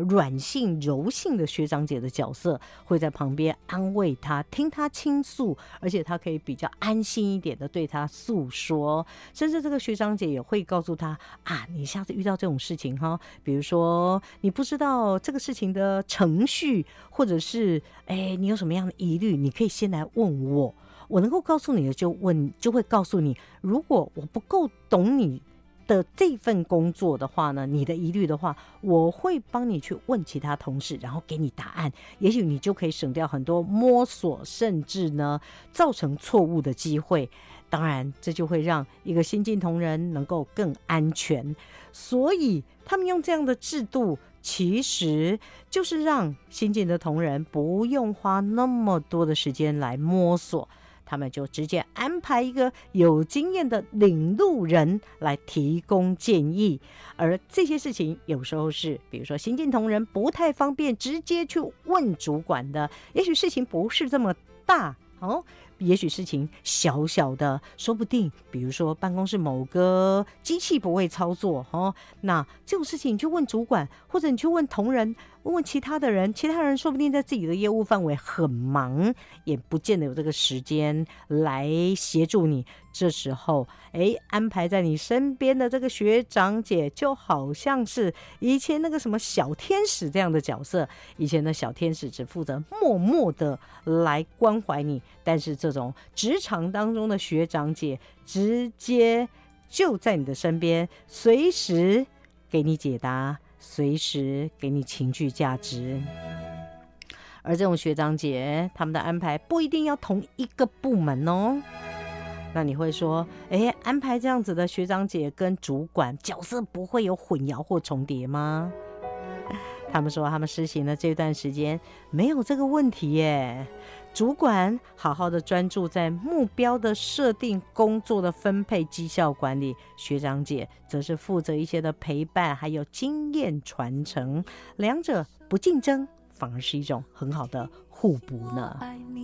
软性柔性的学长姐的角色，会在旁边安慰他，听他倾诉，而且他可以比较安心一点的对他诉说，甚至这个学长姐也会告诉他啊，你下次遇到这种事情哈，比如说你不知道这个事情的程序，或者是你有什么样的疑虑，你可以先来问我，我能够告诉你的就会告诉你，如果我不够懂你的这份工作的话呢，你的疑虑的话，我会帮你去问其他同事，然后给你答案，也许你就可以省掉很多摸索，甚至呢造成错误的机会。当然这就会让一个新进同仁能够更安全，所以他们用这样的制度，其实就是让新进的同仁不用花那么多的时间来摸索，他们就直接安排一个有经验的领路人来提供建议，而这些事情有时候是比如说新进同仁不太方便直接去问主管的，也许事情不是这么大也许事情小小的，说不定比如说办公室某个机器不会操作那这种事情你就问主管，或者你去问同仁，问其他的人，其他人说不定在自己的业务范围很忙，也不见得有这个时间来协助你。这时候安排在你身边的这个学长姐就好像是以前那个什么小天使这样的角色，以前的小天使只负责默默的来关怀你，但是这种职场当中的学长姐直接就在你的身边，随时给你解答，随时给你情绪价值。而这种学长姐他们的安排不一定要同一个部门那你会说安排这样子的学长姐跟主管角色不会有混淆或重叠吗？他们说他们实行的这段时间没有这个问题耶，主管好好的专注在目标的设定、工作的分配、绩效管理，学长姐则是负责一些的陪伴还有经验传承，两者不竞争，反而是一种很好的互补呢。